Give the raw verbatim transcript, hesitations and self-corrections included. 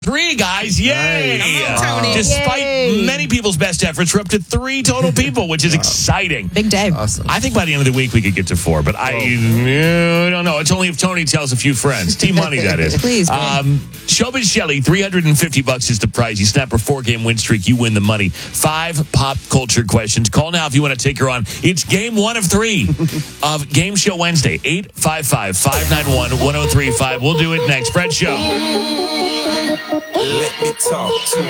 Three guys, yay! Nice. Come on, Tony. Despite Yay. many people's best efforts, we're up to three total people, which is wow. exciting. Big day. Awesome. I think by the end of the week we could get to four, but I, I don't know. It's only if Tony tells a few friends. Team money, that is. Please. Um, Showbiz Shelley, three hundred fifty bucks is the prize. You snap her four-game win streak, you win the money. Five pop culture questions. Call now if you want to take her on. It's game one of three of Game Show Wednesday. eight five five, five nine one, one oh three five. We'll do it next. Fred Show. Let me talk to